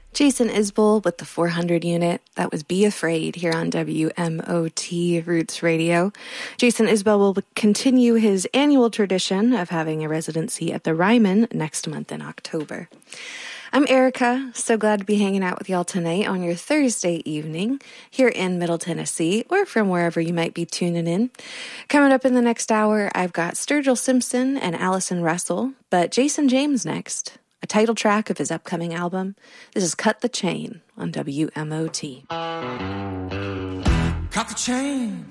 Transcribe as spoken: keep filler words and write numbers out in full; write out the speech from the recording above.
Jason Isbell with the four hundred unit. That was Be Afraid here on W M O T Roots Radio. Jason Isbell will continue his annual tradition of having a residency at the Ryman next month in October. I'm Erica, so glad to be hanging out with y'all tonight on your Thursday evening here in Middle Tennessee, or from wherever you might be tuning in. Coming up in the next hour, I've got Sturgill Simpson and Allison Russell, but Jason James next, a title track of his upcoming album. This is Cut the Chain on W M O T. Cut the chain,